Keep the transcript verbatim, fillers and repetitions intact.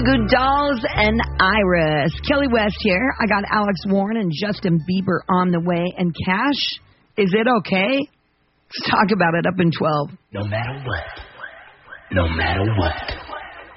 Goo Goo Dolls and Iris. Kelly West here. I got Alex Warren and Justin Bieber on the way. And Cash, is it okay? Let's talk about it up in twelve. No matter what. No matter what.